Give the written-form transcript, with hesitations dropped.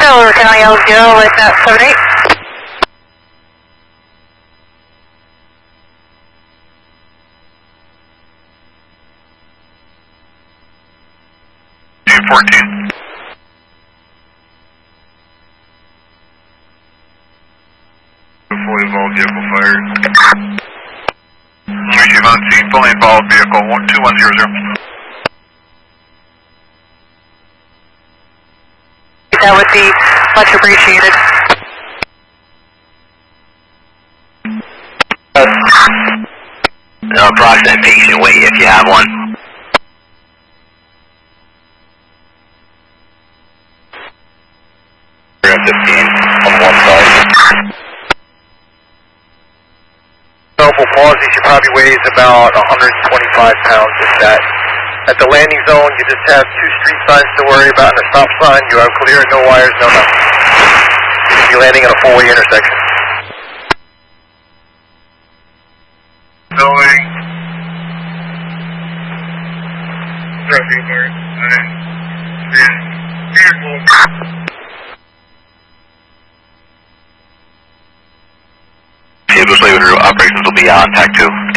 Over County L0 with that 78. Fully involved vehicle fired. Receive on scene, fully involved vehicle 2100. That would be much appreciated. Approximate patient weight if you have one. We're at 15 on one side. Cerebral palsy, she probably weighs about 125 pounds, if that. At the landing zone, you just have 2 street signs to worry about and a stop sign. You are clear, no wires, no nothing. You should be landing at a 4-way intersection. Going. Traffic alert. Vehicle. Vehicle slavery operations will be on TAC 2.